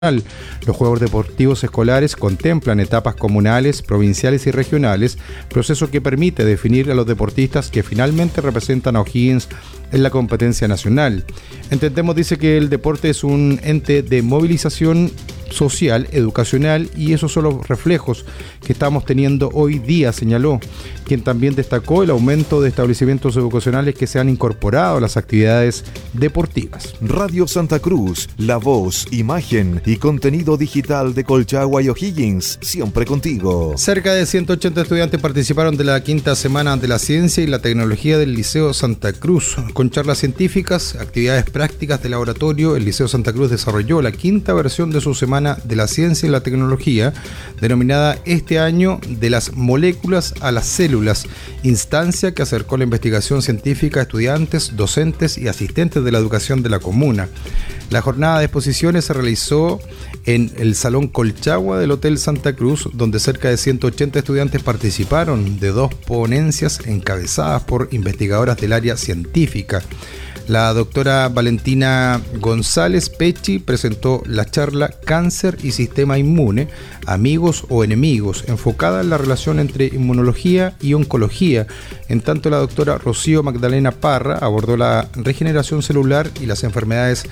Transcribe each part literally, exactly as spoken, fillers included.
Los Juegos Deportivos Escolares contemplan etapas comunales, provinciales y regionales, proceso que permite definir a los deportistas que finalmente representan a O'Higgins en la competencia nacional. Entendemos, dice, que el deporte es un ente de movilización social, educacional, y esos son los reflejos que estamos teniendo hoy día, señaló, quien también destacó el aumento de establecimientos educacionales que se han incorporado a las actividades deportivas. Radio Santa Cruz, la voz, imagen y contenido digital de Colchagua y O'Higgins, siempre contigo. Cerca de ciento ochenta estudiantes participaron de la quinta semana de la ciencia y la tecnología del Liceo Santa Cruz. Con charlas científicas, actividades prácticas de laboratorio, el Liceo Santa Cruz desarrolló la quinta versión de su semana de la ciencia y la tecnología, denominada este año De las moléculas a las células, instancia que acercó la investigación científica a estudiantes, docentes y asistentes de la educación de la comuna. La jornada de exposiciones se realizó en el Salón Colchagua del Hotel Santa Cruz, donde cerca de ciento ochenta estudiantes participaron de dos ponencias encabezadas por investigadoras del área científica. La doctora Valentina González Pecci presentó la charla Cáncer y Sistema Inmune, amigos o enemigos, enfocada en la relación entre inmunología y oncología. En tanto, la doctora Rocío Magdalena Parra abordó la regeneración celular y las enfermedades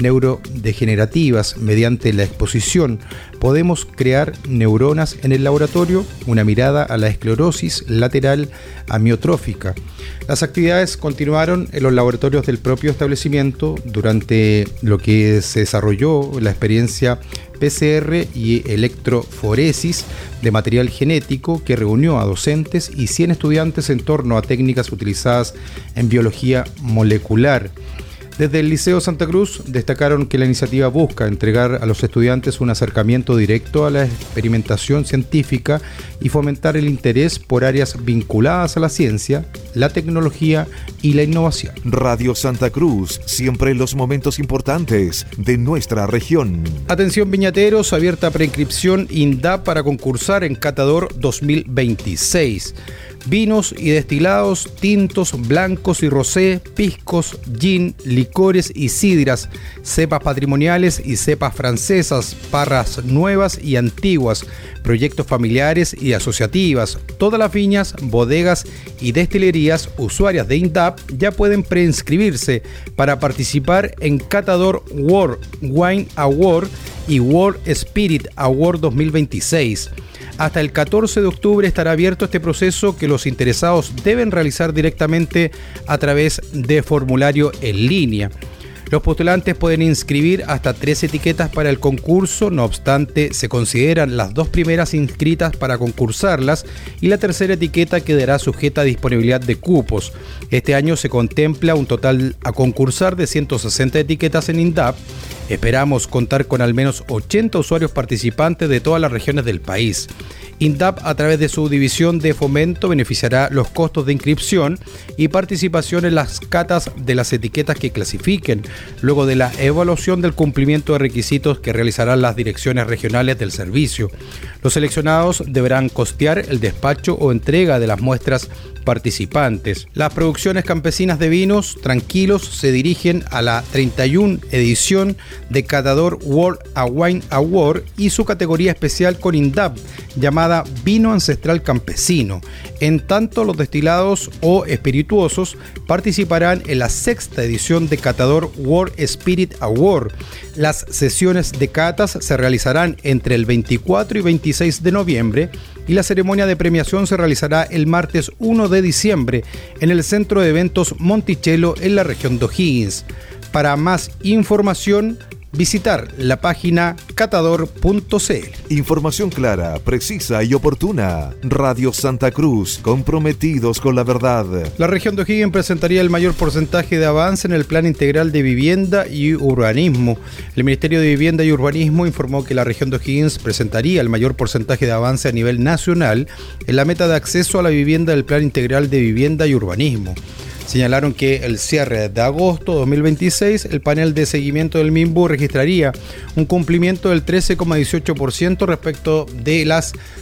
neurodegenerativas mediante la exposición ¿Podemos crear neuronas en el laboratorio? Una mirada a la esclerosis lateral amiotrófica. Las actividades continuaron en los laboratorios del propio establecimiento, durante lo que se desarrolló la experiencia P C R y electroforesis de material genético, que reunió a docentes y cien estudiantes en torno a técnicas utilizadas en biología molecular. Desde el Liceo Santa Cruz destacaron que la iniciativa busca entregar a los estudiantes un acercamiento directo a la experimentación científica y fomentar el interés por áreas vinculadas a la ciencia, la tecnología y la innovación. Radio Santa Cruz, siempre en los momentos importantes de nuestra región. Atención viñateros, abierta preinscripción INDAP para concursar en Catador dos mil veintiséis. Vinos y destilados, tintos, blancos y rosé, piscos, gin, licores y sidras, cepas patrimoniales y cepas francesas, parras nuevas y antiguas, proyectos familiares y asociativas. Todas las viñas, bodegas y destilerías usuarias de INDAP ya pueden preinscribirse para participar en Catador World Wine Award y World Spirit Award dos mil veintiséis. Hasta el catorce de octubre estará abierto este proceso, que los interesados deben realizar directamente a través de formulario en línea. Los postulantes pueden inscribir hasta tres etiquetas para el concurso, no obstante, se consideran las dos primeras inscritas para concursarlas y la tercera etiqueta quedará sujeta a disponibilidad de cupos. Este año se contempla un total a concursar de ciento sesenta etiquetas en INDAP. Esperamos contar con al menos ochenta usuarios participantes de todas las regiones del país. INDAP, a través de su división de fomento, beneficiará los costos de inscripción y participación en las catas de las etiquetas que clasifiquen, luego de la evaluación del cumplimiento de requisitos que realizarán las direcciones regionales del servicio. Los seleccionados deberán costear el despacho o entrega de las muestras participantes. Las producciones campesinas de vinos tranquilos se dirigen a la treinta y una edición de Catador World Wine Award y su categoría especial con INDAP, llamada Vino Ancestral Campesino. En tanto, los destilados o espirituosos participarán en la sexta edición de Catador World Spirit Award. Las sesiones de catas se realizarán entre el veinticuatro y veintiséis de noviembre y la ceremonia de premiación se realizará el martes uno de diciembre en el Centro de Eventos Monticello, en la región de O'Higgins. Para más información, visitar la página catador punto c l. Información clara, precisa y oportuna. Radio Santa Cruz, comprometidos con la verdad. La región de O'Higgins presentaría el mayor porcentaje de avance en el Plan Integral de Vivienda y Urbanismo. El Ministerio de Vivienda y Urbanismo informó que la región de O'Higgins presentaría el mayor porcentaje de avance a nivel nacional en la meta de acceso a la vivienda del Plan Integral de Vivienda y Urbanismo. Señalaron que el cierre de agosto dos mil veintiséis, el panel de seguimiento del MIMBU registraría un cumplimiento del trece coma dieciocho por ciento respecto de las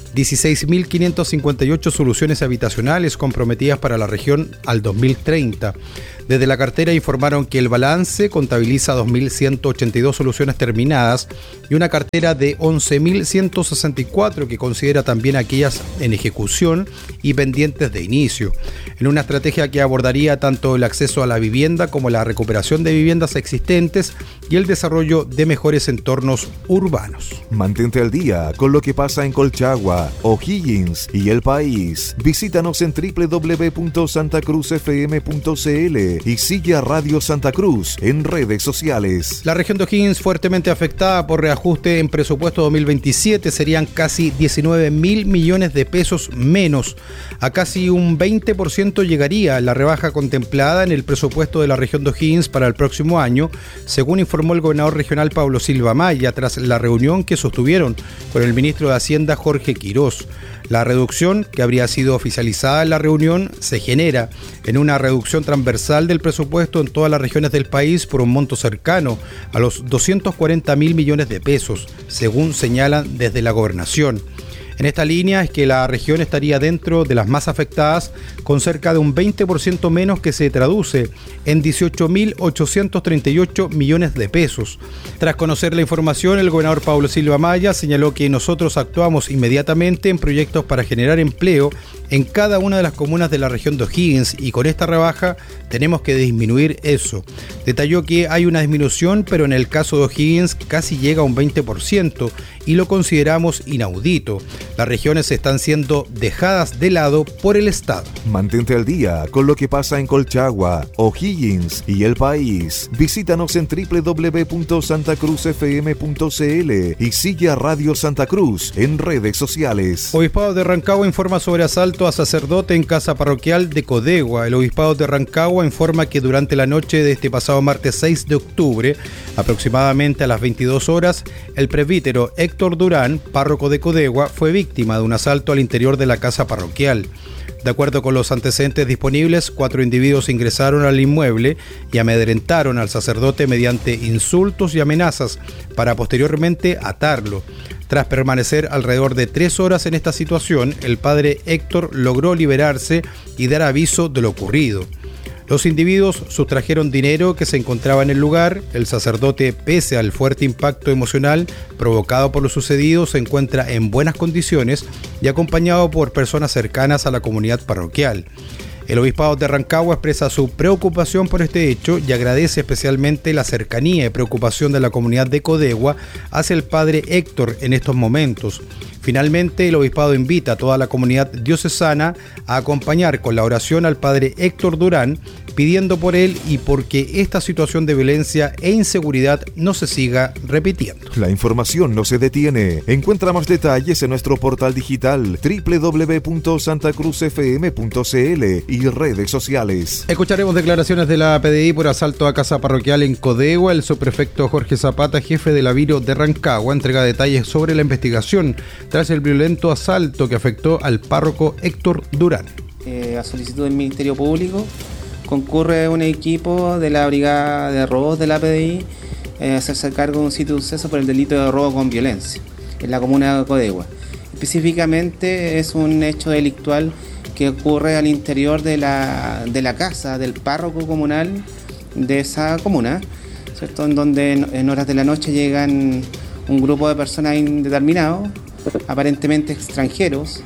dieciséis mil quinientas cincuenta y ocho soluciones habitacionales comprometidas para la región al dos mil treinta. Desde la cartera informaron que el balance contabiliza dos mil ciento ochenta y dos soluciones terminadas y una cartera de once mil ciento sesenta y cuatro que considera también aquellas en ejecución y pendientes de inicio, en una estrategia que abordaría tanto el acceso a la vivienda como la recuperación de viviendas existentes y el desarrollo de mejores entornos urbanos. Mantente al día con lo que pasa en Colchagua, O'Higgins y el país. Visítanos en doble u doble u doble u punto santa cruz f m punto c l y sigue a Radio Santa Cruz en redes sociales. La región de O'Higgins fuertemente afectada por reajuste en presupuesto dos mil veintisiete serían casi diecinueve mil millones de pesos menos. A casi un veinte por ciento llegaría la rebaja contemplada en el presupuesto de la región de O'Higgins para el próximo año, según informó el gobernador regional Pablo Silva Maya tras la reunión que sostuvieron con el ministro de Hacienda Jorge Quirós. La reducción, que habría sido oficializada en la reunión, se genera en una reducción transversal del presupuesto en todas las regiones del país por un monto cercano a los doscientos cuarenta mil millones de pesos, según señalan desde la gobernación. En esta línea es que la región estaría dentro de las más afectadas, con cerca de un veinte por ciento menos, que se traduce en dieciocho mil ochocientos treinta y ocho millones de pesos. Tras conocer la información, el gobernador Pablo Silva Maya señaló que nosotros actuamos inmediatamente en proyectos para generar empleo en cada una de las comunas de la región de O'Higgins y con esta rebaja tenemos que disminuir eso. Detalló que hay una disminución, pero en el caso de O'Higgins casi llega a un veinte por ciento y lo consideramos inaudito. Las regiones están siendo dejadas de lado por el Estado. Mantente al día con lo que pasa en Colchagua, O'Higgins y el país. Visítanos en doble u doble u doble u punto santa cruz f m punto c l y sigue a Radio Santa Cruz en redes sociales. Obispado de Rancagua informa sobre asalto a sacerdote en casa parroquial de Codegua. El Obispado de Rancagua informa que durante la noche de este pasado martes seis de octubre, aproximadamente a las veintidós horas, el presbítero Héctor Durán, párroco de Codegua, fue víctima de un asalto al interior de la casa parroquial. De acuerdo con los antecedentes disponibles, cuatro individuos ingresaron al inmueble y amedrentaron al sacerdote mediante insultos y amenazas para posteriormente atarlo. Tras permanecer alrededor de tres horas en esta situación, el padre Héctor logró liberarse y dar aviso de lo ocurrido. Los individuos sustrajeron dinero que se encontraba en el lugar. El sacerdote, pese al fuerte impacto emocional provocado por lo sucedido, se encuentra en buenas condiciones y acompañado por personas cercanas a la comunidad parroquial. El Obispado de Rancagua expresa su preocupación por este hecho y agradece especialmente la cercanía y preocupación de la comunidad de Codegua hacia el padre Héctor en estos momentos. Finalmente, el Obispado invita a toda la comunidad diocesana a acompañar con la oración al padre Héctor Durán, pidiendo por él y porque esta situación de violencia e inseguridad no se siga repitiendo. La información no se detiene. Encuentra más detalles en nuestro portal digital doble u doble u doble u punto santa cruz f m punto c l y redes sociales. Escucharemos declaraciones de la P D I por asalto a casa parroquial en Codegua. El subprefecto Jorge Zapata, jefe de la Viro de Rancagua, entrega detalles sobre la investigación tras el violento asalto que afectó al párroco Héctor Durán. Eh, a solicitud del Ministerio Público concurre un equipo de la Brigada de Robos de la P D I eh, a hacerse cargo de un sitio de suceso por el delito de robo con violencia en la comuna de Codegua. Específicamente es un hecho delictual que ocurre al interior de la, de la casa del párroco comunal de esa comuna, ¿cierto? En donde en, en horas de la noche llegan un grupo de personas indeterminados, aparentemente extranjeros,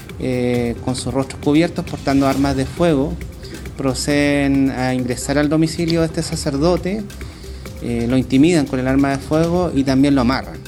eh, con sus rostros cubiertos, portando armas de fuego. Proceden a ingresar al domicilio de este sacerdote, eh, lo intimidan con el arma de fuego y también lo amarran.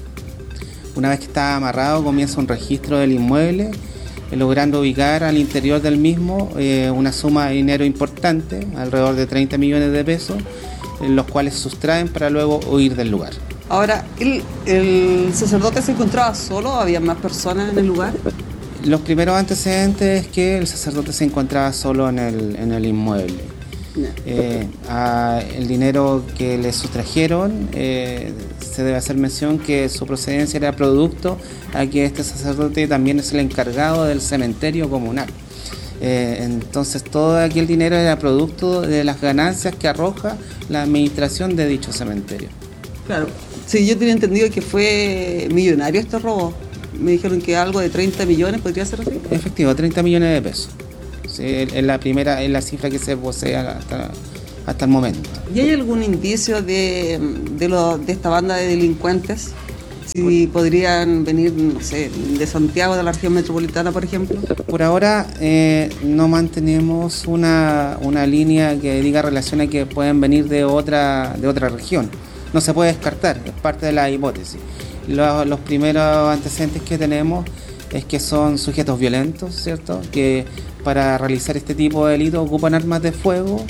Una vez que está amarrado, comienza un registro del inmueble, eh, logrando ubicar al interior del mismo eh, una suma de dinero importante, alrededor de treinta millones de pesos, eh, los cuales sustraen para luego huir del lugar. Ahora, ¿el, el sacerdote se encontraba solo? ¿Había más personas en el lugar? Los primeros antecedentes es que el sacerdote se encontraba solo en el, en el inmueble. No. Eh, a el dinero que le sustrajeron, eh, se debe hacer mención que su procedencia era producto a que este sacerdote también es el encargado del cementerio comunal. Eh, entonces todo aquel dinero era producto de las ganancias que arroja la administración de dicho cementerio. Claro, sí, yo tenía entendido que fue millonario este robo. me dijeron que algo de treinta millones, ¿podría ser así? Efectivo, treinta millones de pesos. Sí, es la primera, es la cifra que se posee hasta, hasta el momento. ¿Y hay algún indicio de, de, lo, de esta banda de delincuentes? Si podrían venir, no sé, de Santiago, de la región metropolitana, por ejemplo. Por ahora eh, no mantenemos una, una línea que diga relación a que pueden venir de otra, de otra región. No se puede descartar, es parte de la hipótesis. Los, los primeros antecedentes que tenemos es que son sujetos violentos, ¿cierto? Que para realizar este tipo de delitos ocupan armas de fuego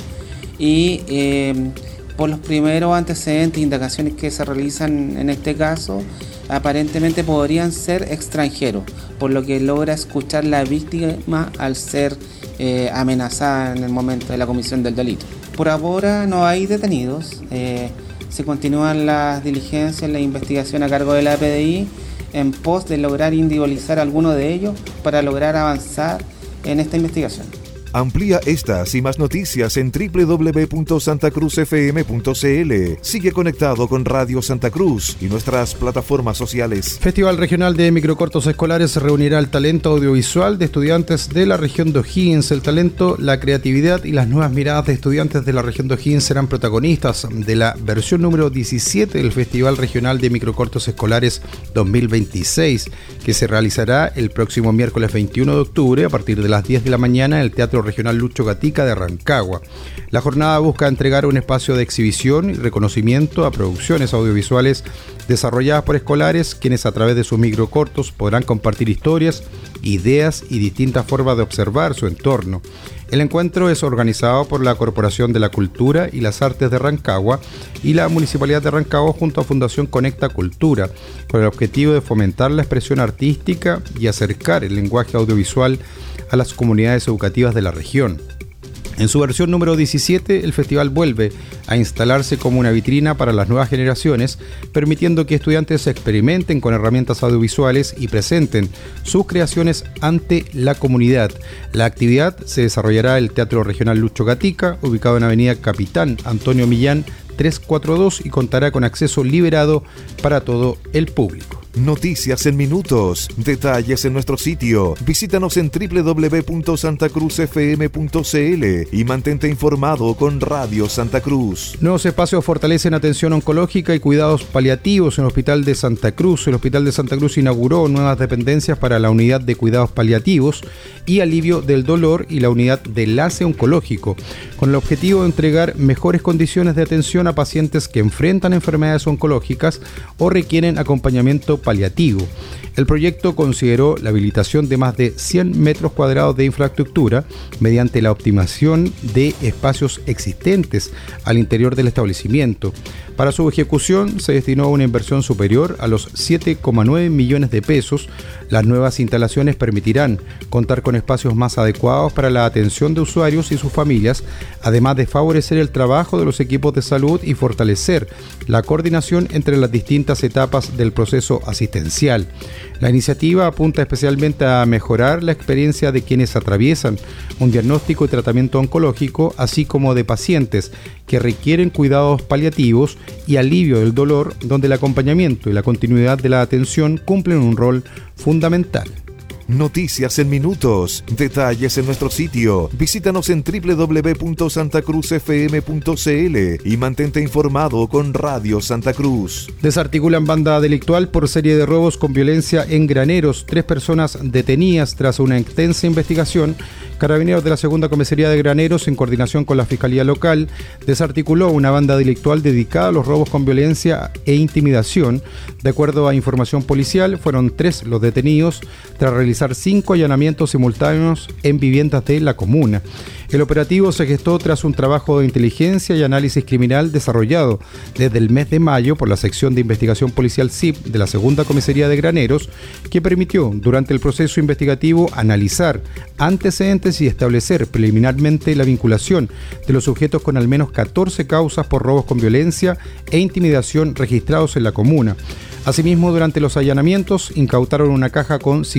y eh, por los primeros antecedentes e indagaciones que se realizan en este caso, aparentemente podrían ser extranjeros, por lo que logra escuchar la víctima al ser eh, amenazada en el momento de la comisión del delito. Por ahora no hay detenidos, eh, se continúan las diligencias, la investigación a cargo de la P D I en pos de lograr individualizar a alguno de ellos para lograr avanzar en esta investigación. Amplía estas y más noticias en doble u doble u doble u punto santa cruz f m punto c l. Sigue conectado con Radio Santa Cruz y nuestras plataformas sociales. Festival Regional de Microcortos Escolares reunirá el talento audiovisual de estudiantes de la región de O'Higgins. El talento, la creatividad y las nuevas miradas de estudiantes de la región de O'Higgins serán protagonistas de la versión número diecisiete del Festival Regional de Microcortos Escolares dos mil veintiséis, que se realizará el próximo miércoles veintiuno de octubre a partir de las diez de la mañana en el Teatro Regional Lucho Gatica de Rancagua. La jornada busca entregar un espacio de exhibición y reconocimiento a producciones audiovisuales desarrolladas por escolares, quienes a través de sus microcortos podrán compartir historias, ideas y distintas formas de observar su entorno. El encuentro es organizado por la Corporación de la Cultura y las Artes de Rancagua y la Municipalidad de Rancagua junto a Fundación Conecta Cultura, con el objetivo de fomentar la expresión artística y acercar el lenguaje audiovisual a las comunidades educativas de la región. En su versión número diecisiete, el festival vuelve a instalarse como una vitrina para las nuevas generaciones, permitiendo que estudiantes experimenten con herramientas audiovisuales y presenten sus creaciones ante la comunidad. La actividad se desarrollará en el Teatro Regional Lucho Gatica, ubicado en Avenida Capitán Antonio Millán trescientos cuarenta y dos, y contará con acceso liberado para todo el público. Noticias en minutos, detalles en nuestro sitio. Visítanos en doble u doble u doble u punto santa cruz f m punto c l y mantente informado con Radio Santa Cruz. Nuevos espacios fortalecen atención oncológica y cuidados paliativos en el Hospital de Santa Cruz. El Hospital de Santa Cruz inauguró nuevas dependencias para la unidad de cuidados paliativos y alivio del dolor y la unidad de enlace oncológico, con el objetivo de entregar mejores condiciones de atención a pacientes que enfrentan enfermedades oncológicas o requieren acompañamiento paliativo. El proyecto consideró la habilitación de más de cien metros cuadrados de infraestructura mediante la optimización de espacios existentes al interior del establecimiento. Para su ejecución se destinó una inversión superior a los siete coma nueve millones de pesos. Las nuevas instalaciones permitirán contar con espacios más adecuados para la atención de usuarios y sus familias, además de favorecer el trabajo de los equipos de salud y fortalecer la coordinación entre las distintas etapas del proceso asistencial. La iniciativa apunta especialmente a mejorar la experiencia de quienes atraviesan un diagnóstico y tratamiento oncológico, así como de pacientes que requieren cuidados paliativos y alivio del dolor, donde el acompañamiento y la continuidad de la atención cumplen un rol fundamental. Noticias en minutos, detalles en nuestro sitio. Visítanos en doble u doble u doble u punto santa cruz f m punto c l y mantente informado con Radio Santa Cruz. Desarticulan banda delictual por serie de robos con violencia en Graneros. Tres personas detenidas tras una extensa investigación. Carabineros de la Segunda Comisaría de Graneros, en coordinación con la Fiscalía Local, desarticuló una banda delictual dedicada a los robos con violencia e intimidación. De acuerdo a información policial, fueron tres los detenidos tras realizar cinco allanamientos simultáneos en viviendas de la comuna. El operativo se gestó tras un trabajo de inteligencia y análisis criminal desarrollado desde el mes de mayo por la Sección de Investigación Policial S I P de la Segunda Comisaría de Graneros, que permitió durante el proceso investigativo analizar antecedentes y establecer preliminarmente la vinculación de los sujetos con al menos catorce causas por robos con violencia e intimidación registrados en la comuna. Asimismo, durante los allanamientos incautaron una caja con cincuenta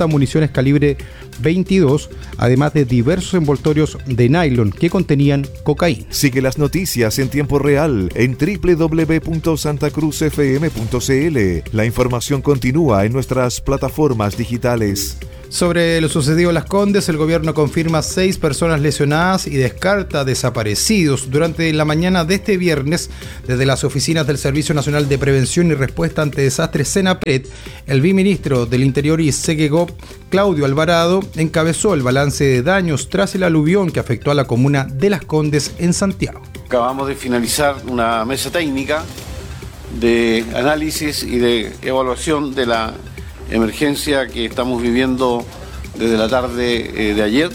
cincuenta municiones calibre veintidós, además de diversos envoltorios de nylon que contenían cocaína. Sigue las noticias en tiempo real en doble u doble u doble u punto santa cruz f m punto c l. La información continúa en nuestras plataformas digitales. Sobre lo sucedido en Las Condes, el gobierno confirma seis personas lesionadas y descarta desaparecidos. Durante la mañana de este viernes, desde las oficinas del Servicio Nacional de Prevención y Respuesta ante Desastres, SENAPRED, el viceministro del Interior y SEGEGOP, Claudio Alvarado, encabezó el balance de daños tras el aluvión que afectó a la comuna de Las Condes en Santiago. Acabamos de finalizar una mesa técnica de análisis y de evaluación de la emergencia que estamos viviendo desde la tarde eh, de ayer.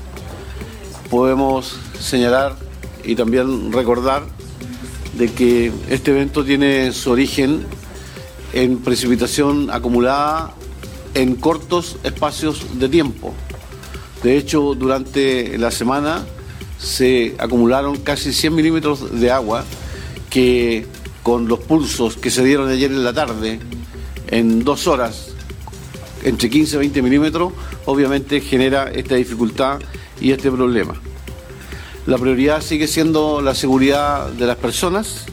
Podemos señalar y también recordar de que este evento tiene su origen en precipitación acumulada en cortos espacios de tiempo. De hecho, durante la semana se acumularon casi cien milímetros de agua que, con los pulsos que se dieron ayer en la tarde, en dos horas, entre quince y veinte milímetros, obviamente genera esta dificultad y este problema. La prioridad sigue siendo la seguridad de las personas.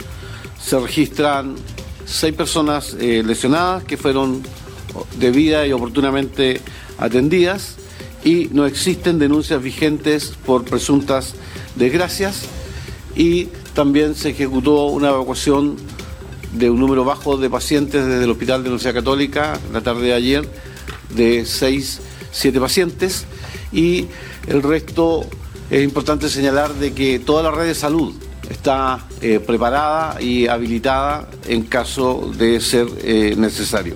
Se registran seis personas eh, lesionadas que fueron debida y oportunamente atendidas, y no existen denuncias vigentes por presuntas desgracias, y también se ejecutó una evacuación de un número bajo de pacientes desde el Hospital de la Universidad Católica la tarde de ayer, de seis, siete pacientes, y el resto es importante señalar de que toda la red de salud está eh, preparada y habilitada en caso de ser eh, necesario.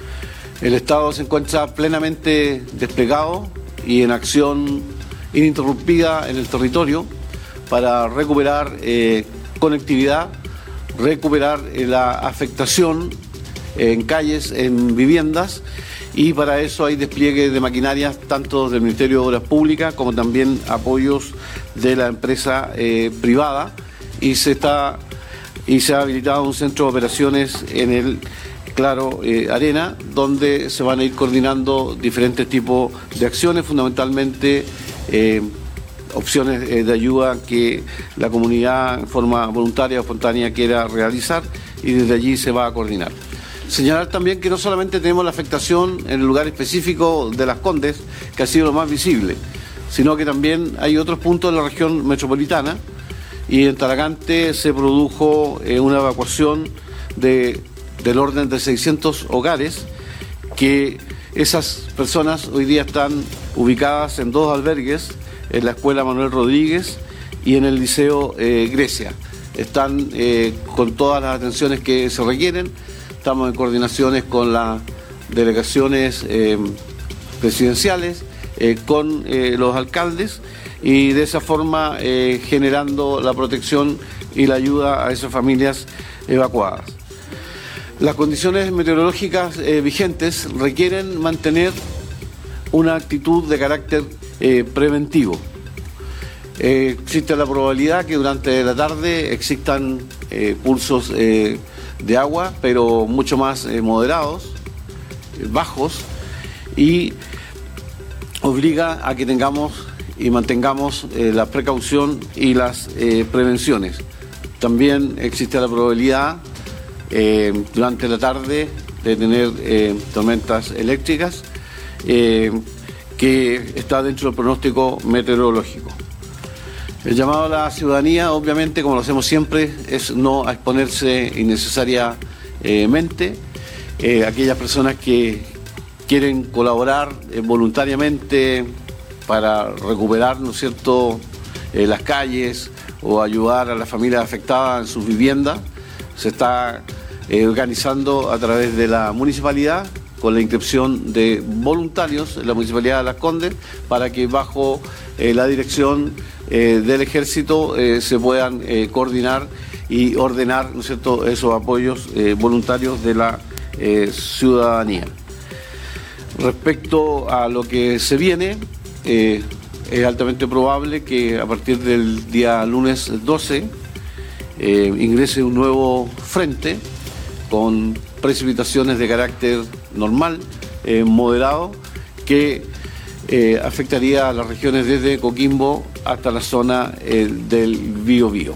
El Estado se encuentra plenamente desplegado y en acción ininterrumpida en el territorio para recuperar eh, conectividad, recuperar eh, la afectación en calles, en viviendas, y para eso hay despliegue de maquinarias tanto del Ministerio de Obras Públicas como también apoyos de la empresa eh, privada, y se está y se ha habilitado un centro de operaciones en el Claro eh, Arena, donde se van a ir coordinando diferentes tipos de acciones, fundamentalmente eh, opciones eh, de ayuda que la comunidad en forma voluntaria o espontánea quiera realizar, y desde allí se va a coordinar. Señalar también que no solamente tenemos la afectación en el lugar específico de Las Condes, que ha sido lo más visible, sino que también hay otros puntos de la región metropolitana, y en Talagante se produjo eh, una evacuación de del orden de seiscientos hogares, que esas personas hoy día están ubicadas en dos albergues, en la Escuela Manuel Rodríguez y en el Liceo eh, Grecia. Están eh, con todas las atenciones que se requieren. Estamos en coordinaciones con las delegaciones eh, presidenciales, eh, con eh, los alcaldes, y de esa forma eh, generando la protección y la ayuda a esas familias evacuadas. Las condiciones meteorológicas eh, vigentes requieren mantener una actitud de carácter eh, preventivo. Eh, existe la probabilidad que durante la tarde existan eh, pulsos eh, de agua, pero mucho más eh, moderados, eh, bajos, y obliga a que tengamos y mantengamos eh, la precaución y las eh, prevenciones. También existe la probabilidad Eh, durante la tarde de tener eh, tormentas eléctricas, eh, que está dentro del pronóstico meteorológico. El llamado a la ciudadanía, obviamente, como lo hacemos siempre, es no a exponerse innecesariamente. Eh, aquellas personas que quieren colaborar eh, voluntariamente para recuperar, ¿no es cierto?, eh, las calles, o ayudar a las familias afectadas en sus viviendas, se está eh, organizando a través de la municipalidad con la inscripción de voluntarios en la Municipalidad de Las Condes, para que bajo eh, la dirección eh, del Ejército eh, se puedan eh, coordinar y ordenar, ¿no es cierto?, esos apoyos eh, voluntarios de la eh, ciudadanía. Respecto a lo que se viene, eh, es altamente probable que a partir del día lunes doce eh, ingrese un nuevo frente con precipitaciones de carácter normal, eh, moderado, que eh, afectaría a las regiones desde Coquimbo hasta la zona eh, del Biobío.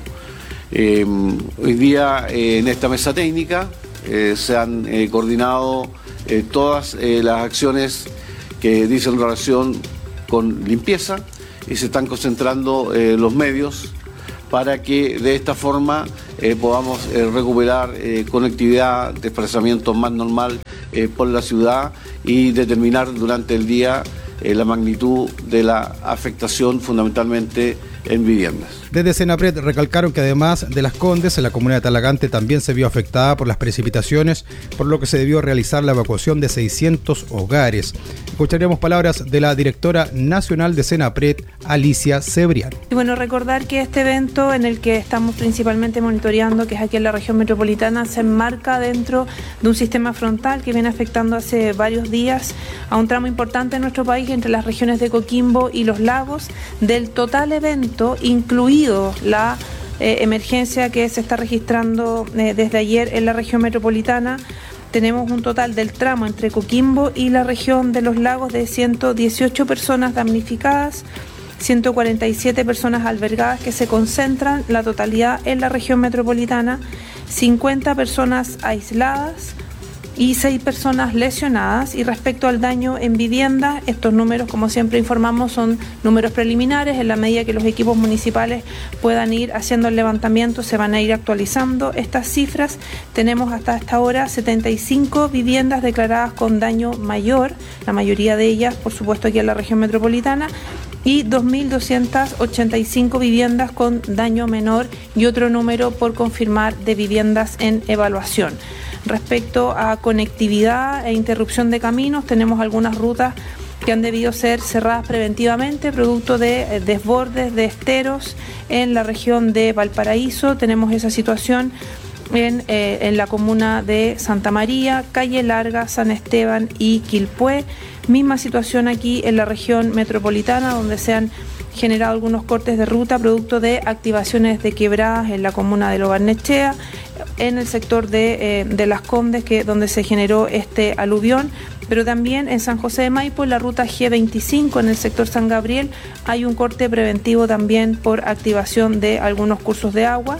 Eh, hoy día eh, en esta mesa técnica eh, se han eh, coordinado eh, todas eh, las acciones que dicen relación con limpieza y se están concentrando eh, los medios para que de esta forma eh, podamos eh, recuperar eh, conectividad, desplazamiento más normal eh, por la ciudad y determinar durante el día eh, la magnitud de la afectación fundamentalmente en viviendas. Desde Senapred recalcaron que además de Las Condes, la comuna de Talagante también se vio afectada por las precipitaciones, por lo que se debió realizar la evacuación de seiscientos hogares. Escucharíamos palabras de la directora nacional de Senapred, Alicia Cebrián. Y bueno, recordar que este evento en el que estamos principalmente monitoreando, que es aquí en la región metropolitana, se enmarca dentro de un sistema frontal que viene afectando hace varios días a un tramo importante en nuestro país entre las regiones de Coquimbo y Los Lagos. Del total evento, incluido la eh, emergencia que se está registrando eh, desde ayer en la región metropolitana, tenemos un total del tramo entre Coquimbo y la región de Los Lagos de ciento dieciocho personas damnificadas, ciento cuarenta y siete personas albergadas que se concentran la totalidad en la región metropolitana, cincuenta personas aisladas y seis personas lesionadas. Y respecto al daño en vivienda, estos números, como siempre informamos, son números preliminares. En la medida que los equipos municipales puedan ir haciendo el levantamiento, se van a ir actualizando estas cifras. Tenemos hasta esta hora setenta y cinco viviendas declaradas con daño mayor, la mayoría de ellas, por supuesto, aquí en la región metropolitana, y dos mil doscientas ochenta y cinco viviendas con daño menor y otro número por confirmar de viviendas en evaluación. Respecto a conectividad e interrupción de caminos, tenemos algunas rutas que han debido ser cerradas preventivamente, producto de desbordes de esteros en la región de Valparaíso. Tenemos esa situación en, eh, en la comuna de Santa María, Calle Larga, San Esteban y Quilpué. Misma situación aquí en la región metropolitana, donde se han generado algunos cortes de ruta producto de activaciones de quebradas en la comuna de Lobarnechea, en el sector de, eh, de Las Condes, que donde se generó este aluvión, pero también en San José de Maipo, en la ruta G veinticinco, en el sector San Gabriel, hay un corte preventivo también por activación de algunos cursos de agua.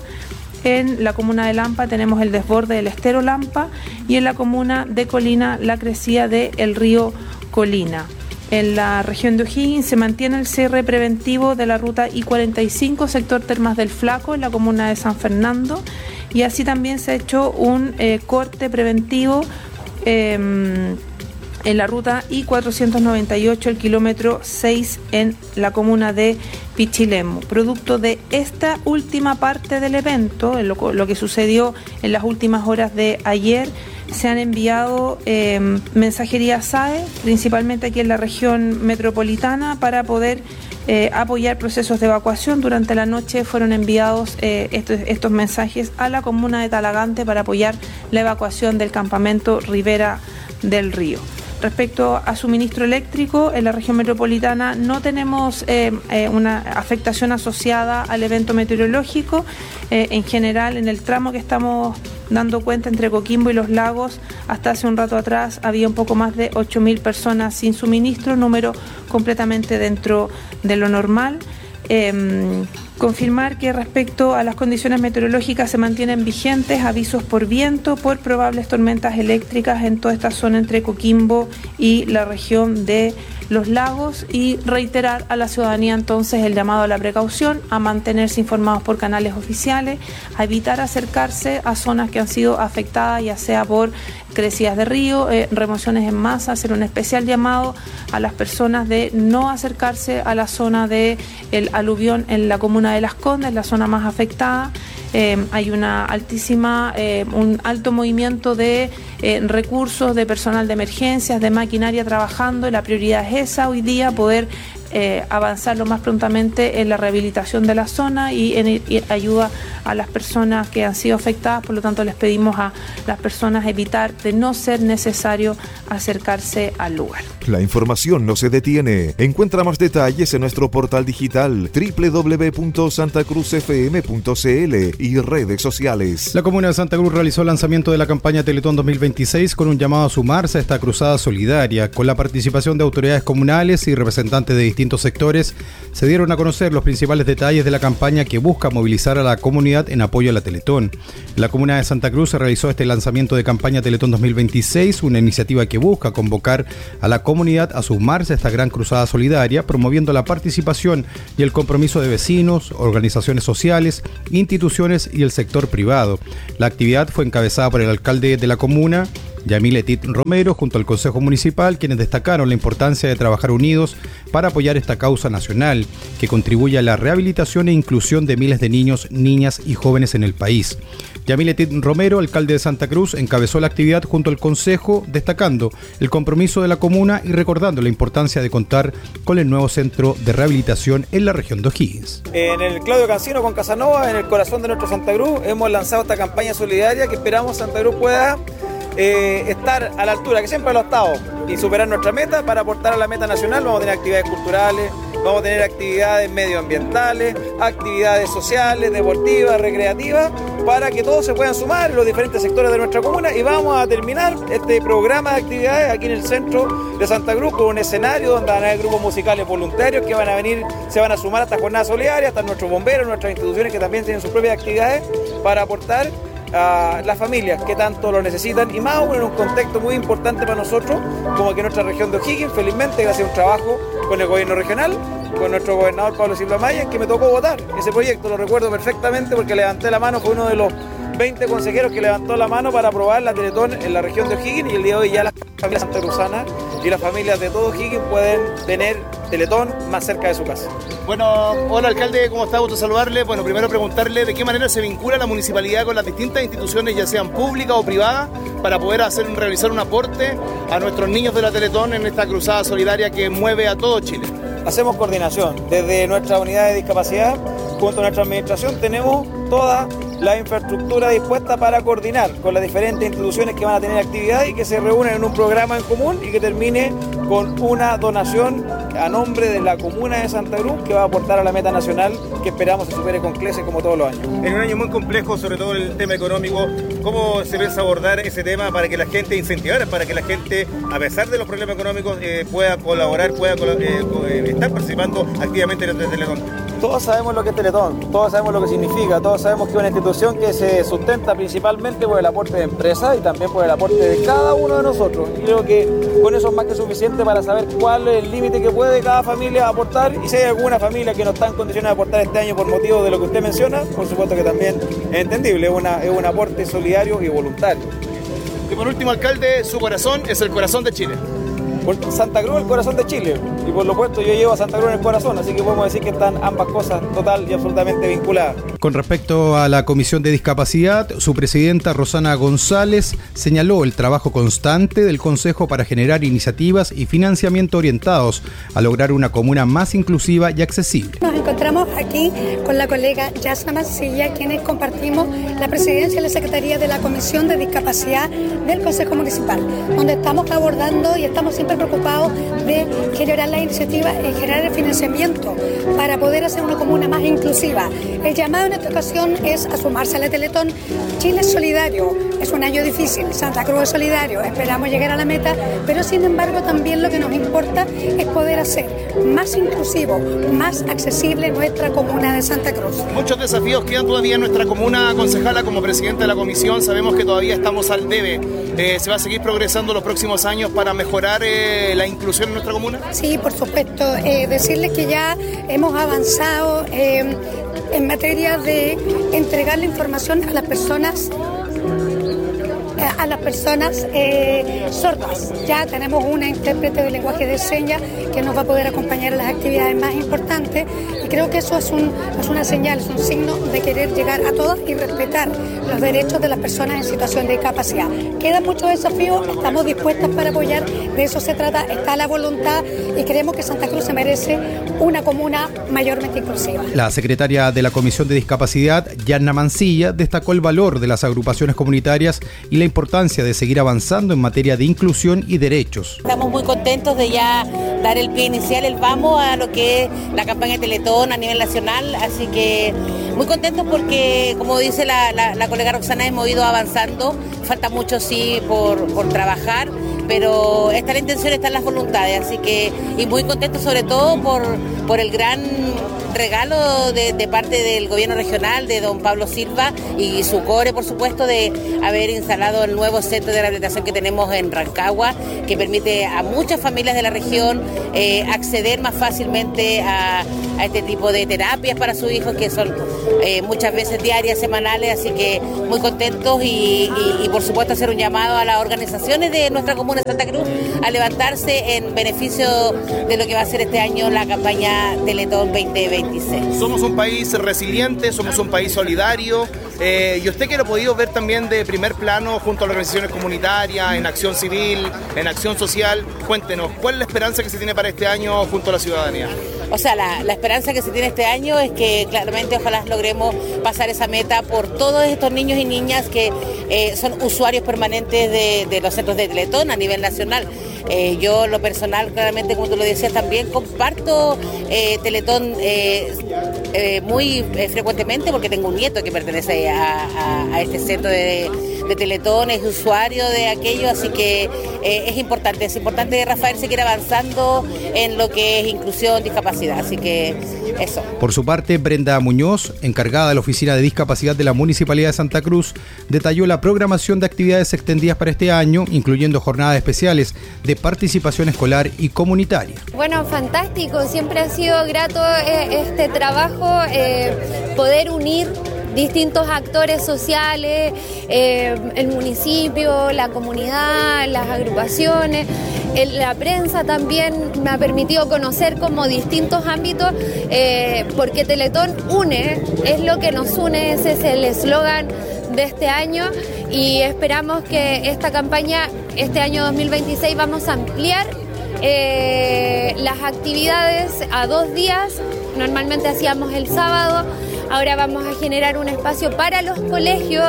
En la comuna de Lampa tenemos el desborde del estero Lampa y en la comuna de Colina la crecida del río Colina. En la región de O'Higgins se mantiene el cierre preventivo de la ruta I cuarenta y cinco, sector Termas del Flaco, en la comuna de San Fernando, y así también se ha hecho un eh, corte preventivo eh, en la ruta I cuatrocientos noventa y ocho, el kilómetro seis, en la comuna de Pichilemu. Producto de esta última parte del evento, lo, lo que sucedió en las últimas horas de ayer, se han enviado eh, mensajería S A E, principalmente aquí en la región metropolitana, para poder eh, apoyar procesos de evacuación. Durante la noche fueron enviados eh, estos, estos mensajes a la comuna de Talagante para apoyar la evacuación del campamento Ribera del Río. Respecto a suministro eléctrico, en la región metropolitana no tenemos eh, eh, una afectación asociada al evento meteorológico. Eh, en general, en el tramo que estamos dando cuenta entre Coquimbo y Los Lagos, hasta hace un rato atrás había un poco más de ocho mil personas sin suministro, número completamente dentro de lo normal. Eh, confirmar que respecto a las condiciones meteorológicas se mantienen vigentes avisos por viento por probables tormentas eléctricas en toda esta zona entre Coquimbo y la región de Los Lagos, y reiterar a la ciudadanía entonces el llamado a la precaución, a mantenerse informados por canales oficiales, a evitar acercarse a zonas que han sido afectadas, ya sea por crecidas de río, eh, remociones en masa, hacer un especial llamado a las personas de no acercarse a la zona del aluvión en la comuna de Las Condes, la zona más afectada. Eh, hay una altísima, eh, un alto movimiento de eh, recursos, de personal de emergencias, de maquinaria trabajando, y la prioridad es esa hoy día, poder eh, avanzar lo más prontamente en la rehabilitación de la zona y en y ayuda a las personas que han sido afectadas. Por lo tanto, les pedimos a las personas evitar, de no ser necesario, acercarse al lugar. La información no se detiene. Encuentra más detalles en nuestro portal digital doble u doble u doble u punto santa cruz f m punto c l y redes sociales. La Comuna de Santa Cruz realizó el lanzamiento de la campaña Teletón dos mil veintiséis con un llamado a sumarse a esta cruzada solidaria. Con la participación de autoridades comunales y representantes de distintos sectores, se dieron a conocer los principales detalles de la campaña que busca movilizar a la comunidad en apoyo a la Teletón. En la Comuna de Santa Cruz se realizó este lanzamiento de campaña Teletón dos mil veintiséis, una iniciativa que busca convocar a la comunidad a sumarse a esta gran cruzada solidaria, promoviendo la participación y el compromiso de vecinos, organizaciones sociales, instituciones y el sector privado. La actividad fue encabezada por el alcalde de la comuna, Yamil Etit Romero, junto al Consejo Municipal, quienes destacaron la importancia de trabajar unidos para apoyar esta causa nacional, que contribuye a la rehabilitación e inclusión de miles de niños, niñas y jóvenes en el país. Yamil Etit Romero, alcalde de Santa Cruz, encabezó la actividad junto al Consejo, destacando el compromiso de la comuna y recordando la importancia de contar con el nuevo centro de rehabilitación en la región de O'Higgins. En el Claudio Cancino con Casanova, en el corazón de nuestro Santa Cruz, hemos lanzado esta campaña solidaria que esperamos Santa Cruz pueda Eh, estar a la altura que siempre lo ha estado y superar nuestra meta para aportar a la meta nacional. Vamos a tener actividades culturales, vamos a tener actividades medioambientales, actividades sociales, deportivas, recreativas, para que todos se puedan sumar en los diferentes sectores de nuestra comuna, y vamos a terminar este programa de actividades aquí en el centro de Santa Cruz con un escenario donde van a haber grupos musicales voluntarios que van a venir, se van a sumar a esta jornada solidaria, hasta nuestros bomberos, nuestras instituciones que también tienen sus propias actividades para aportar a las familias que tanto lo necesitan, y más aún en un contexto muy importante para nosotros como que nuestra región de O'Higgins, felizmente gracias a un trabajo con el gobierno regional, con nuestro gobernador Pablo Silva Maya, en que me tocó votar ese proyecto. Lo recuerdo perfectamente porque levanté la mano, fue uno de los veinte consejeros que levantó la mano para aprobar la Teletón en la región de O'Higgins, y el día de hoy ya las familias santacruzanas y las familias de todo O'Higgins pueden tener Teletón más cerca de su casa. Bueno, hola alcalde, ¿cómo está? Gusto saludarle. Bueno, primero preguntarle de qué manera se vincula la municipalidad con las distintas instituciones, ya sean públicas o privadas, para poder hacer realizar un aporte a nuestros niños de la Teletón en esta cruzada solidaria que mueve a todo Chile. Hacemos coordinación desde nuestra unidad de discapacidad, junto a nuestra administración tenemos toda la infraestructura dispuesta para coordinar con las diferentes instituciones que van a tener actividad y que se reúnen en un programa en común y que termine con una donación a nombre de la comuna de Santa Cruz que va a aportar a la meta nacional que esperamos se supere con creces como todos los años. En un año muy complejo, sobre todo el tema económico, ¿cómo se piensa abordar ese tema para que la gente incentivar, para que la gente, a pesar de los problemas económicos, eh, pueda colaborar, pueda eh, estar participando activamente en el Teletón? Todos sabemos lo que es Teletón, todos sabemos lo que significa, todos sabemos que es una institución que se sustenta principalmente por el aporte de empresas y también por el aporte de cada uno de nosotros. Y creo que con eso es más que suficiente para saber cuál es el límite que puede cada familia aportar, y si hay alguna familia que no está en condiciones de aportar este año por motivo de lo que usted menciona, por supuesto que también es entendible, es, una, es un aporte solidario y voluntario. Y por último, alcalde, su corazón es el corazón de Chile. Por Santa Cruz, el corazón de Chile, y por lo puesto yo llevo a Santa Cruz en el corazón, así que podemos decir que están ambas cosas total y absolutamente vinculadas. Con respecto a la Comisión de Discapacidad, su presidenta Rosana González señaló el trabajo constante del Consejo para generar iniciativas y financiamiento orientados a lograr una comuna más inclusiva y accesible. Nos encontramos aquí con la colega Yasna Mancilla, quienes compartimos la presidencia y la secretaría de la Comisión de Discapacidad del Consejo Municipal, donde estamos abordando y estamos siempre preocupados de generar la iniciativa y generar el financiamiento para poder hacer una comuna más inclusiva. El llamado en esta ocasión es a sumarse a la Teletón. Chile es solidario, es un año difícil, Santa Cruz es solidario, esperamos llegar a la meta, pero sin embargo también lo que nos importa es poder hacer más inclusivo, más accesible nuestra comuna de Santa Cruz. Muchos desafíos quedan todavía en nuestra comuna, concejala. Como presidenta de la comisión sabemos que todavía estamos al debe. Eh, ¿Se va a seguir progresando los próximos años para mejorar eh, la inclusión en nuestra comuna? Sí, por supuesto. Eh, decirles que ya hemos avanzado eh, en materia de entregar la información a las personas a las personas eh, sordas. Ya tenemos una intérprete de lenguaje de señas que nos va a poder acompañar en las actividades más importantes y creo que eso es, un, es una señal, es un signo de querer llegar a todos y respetar los derechos de las personas en situación de discapacidad. Quedan muchos desafíos, estamos dispuestas para apoyar, de eso se trata, está la voluntad y creemos que Santa Cruz se merece una comuna mayormente inclusiva. La secretaria de la Comisión de Discapacidad, Yanna Mancilla, destacó el valor de las agrupaciones comunitarias y la importancia de seguir avanzando en materia de inclusión y derechos. Estamos muy contentos de ya dar el pie inicial, el vamos a lo que es la campaña de Teletón a nivel nacional, así que muy contentos porque, como dice la, la, la colega Roxana, hemos ido avanzando, falta mucho sí por, por trabajar, pero está la intención, están las voluntades, así que y muy contentos sobre todo por, por el gran regalo de, de parte del gobierno regional, de don Pablo Silva y su core, por supuesto, de haber instalado el nuevo centro de rehabilitación que tenemos en Rancagua, que permite a muchas familias de la región eh, acceder más fácilmente a, a este tipo de terapias para sus hijos, que son eh, muchas veces diarias, semanales, así que muy contentos y, y, y por supuesto hacer un llamado a las organizaciones de nuestra comuna de Santa Cruz a levantarse en beneficio de lo que va a ser este año la campaña Teletón veinte veintiséis. Somos un país resiliente, somos un país solidario, eh, y usted que lo ha podido ver también de primer plano junto a las organizaciones comunitarias, en acción civil, en acción social, cuéntenos, ¿cuál es la esperanza que se tiene para este año junto a la ciudadanía? O sea, la, la esperanza que se tiene este año es que claramente ojalá logremos pasar esa meta por todos estos niños y niñas que eh, son usuarios permanentes de, de los centros de Teletón a nivel nacional. Eh, yo, lo personal, claramente, como tú lo decías, también comparto eh, Teletón eh, eh, muy eh, frecuentemente porque tengo un nieto que pertenece a, a, a este centro de, de Teletón, es usuario de aquello, así que eh, es importante, es importante que Rafael se quiera avanzando en lo que es inclusión, discapacidad, así que eso. Por su parte, Brenda Muñoz, encargada de la Oficina de Discapacidad de la Municipalidad de Santa Cruz, detalló la programación de actividades extendidas para este año, incluyendo jornadas especiales de participación escolar y comunitaria. Bueno, fantástico, siempre ha sido grato eh, este trabajo, eh, poder unir distintos actores sociales, eh, el municipio, la comunidad, las agrupaciones, el, la prensa también me ha permitido conocer como distintos ámbitos, eh, porque Teletón une, es lo que nos une, ese es el eslogan de este año y esperamos que esta campaña, este año dos mil veintiséis, vamos a ampliar eh, las actividades a dos días, normalmente hacíamos el sábado. Ahora vamos a generar un espacio para los colegios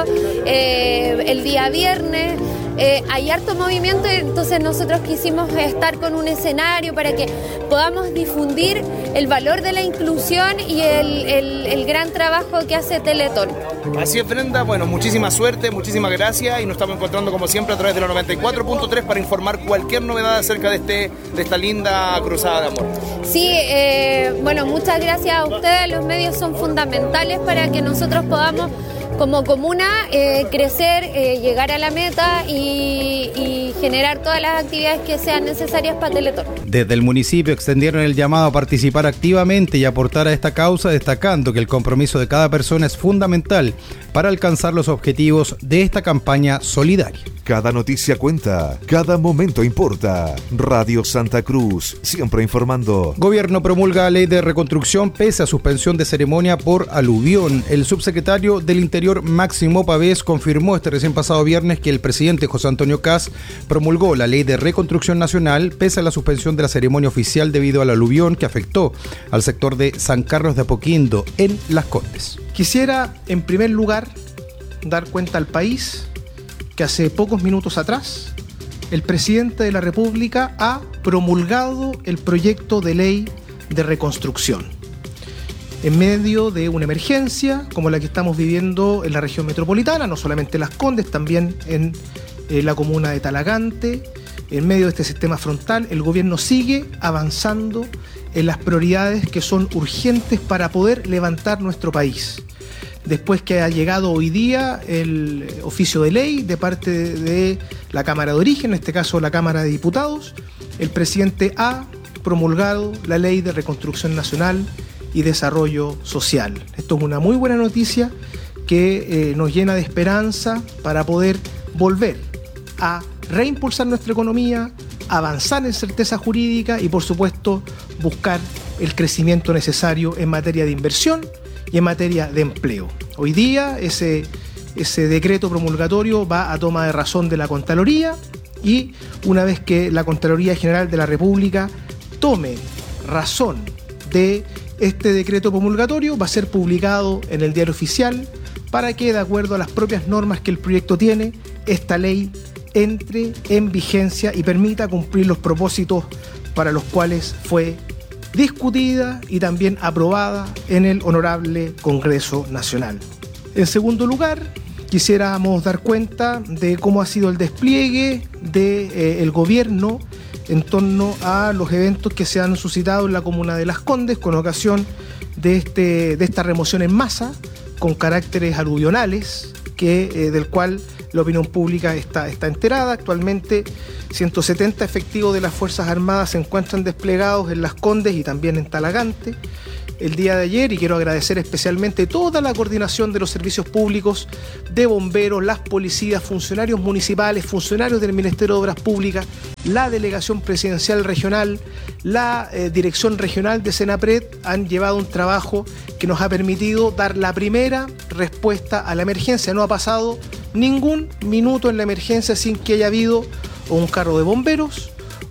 eh, el día viernes. Eh, hay harto movimiento, entonces nosotros quisimos estar con un escenario para que podamos difundir el valor de la inclusión y el, el, el gran trabajo que hace Teletón. Así es, Brenda, bueno, muchísima suerte, muchísimas gracias y nos estamos encontrando como siempre a través de la noventa y cuatro punto tres para informar cualquier novedad acerca de, este, de esta linda cruzada de amor. Sí, eh, bueno, muchas gracias a ustedes, los medios son fundamentales para que nosotros podamos como comuna eh, crecer, eh, llegar a la meta y, y generar todas las actividades que sean necesarias para Teletón. Desde el municipio extendieron el llamado a participar activamente y aportar a esta causa, destacando que el compromiso de cada persona es fundamental para alcanzar los objetivos de esta campaña solidaria. Cada noticia cuenta, cada momento importa. Radio Santa Cruz, siempre informando. Gobierno promulga ley de reconstrucción pese a suspensión de ceremonia por aluvión. El subsecretario del Interior, Máximo Pavés, confirmó este recién pasado viernes que el presidente José Antonio Kast promulgó la ley de reconstrucción nacional pese a la suspensión de la ceremonia oficial debido al aluvión que afectó al sector de San Carlos de Apoquindo en Las Condes. Quisiera, en primer lugar, dar cuenta al país que hace pocos minutos atrás el presidente de la República ha promulgado el proyecto de ley de reconstrucción en medio de una emergencia como la que estamos viviendo en la región metropolitana, no solamente en Las Condes, también en eh, la comuna de Talagante. En medio de este sistema frontal, el gobierno sigue avanzando en las prioridades que son urgentes para poder levantar nuestro país. Después que ha llegado hoy día el oficio de ley de parte de la Cámara de Origen, en este caso la Cámara de Diputados, el presidente ha promulgado la Ley de Reconstrucción Nacional y Desarrollo Social. Esto es una muy buena noticia que eh, nos llena de esperanza para poder volver a reimpulsar nuestra economía, avanzar en certeza jurídica y, por supuesto, buscar el crecimiento necesario en materia de inversión y en materia de empleo. Hoy día ese, ese decreto promulgatorio va a toma de razón de la Contraloría y una vez que la Contraloría General de la República tome razón de este decreto promulgatorio, va a ser publicado en el Diario Oficial para que, de acuerdo a las propias normas que el proyecto tiene, esta ley entre en vigencia y permita cumplir los propósitos para los cuales fue discutida y también aprobada en el Honorable Congreso Nacional. En segundo lugar, quisiéramos dar cuenta de cómo ha sido el despliegue del gobierno en torno a los eventos que se han suscitado en la comuna de Las Condes con ocasión de, este, de esta remoción en masa con caracteres aluvionales, que, eh, del cual la opinión pública está, está enterada. Actualmente ciento setenta efectivos de las Fuerzas Armadas se encuentran desplegados en Las Condes y también en Talagante el día de ayer, y quiero agradecer especialmente toda la coordinación de los servicios públicos, de bomberos, las policías, funcionarios municipales, funcionarios del Ministerio de Obras Públicas, la delegación presidencial regional, la eh, dirección regional de Senapred han llevado un trabajo que nos ha permitido dar la primera respuesta a la emergencia. No ha pasado ningún minuto en la emergencia sin que haya habido o un carro de bomberos